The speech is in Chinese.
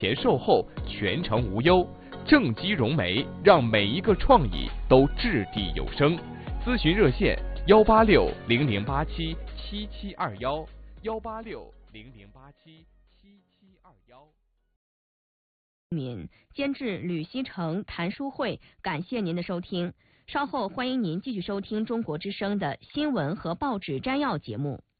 前售后全程无忧。正畸融媒让每一个创意都掷地有声。咨询热线 186-0087-7721，186-0087-7721。监制吕锡成、谭书慧，感谢您的收听。稍后欢迎您继续收听中国之声的新闻和报纸摘要节目。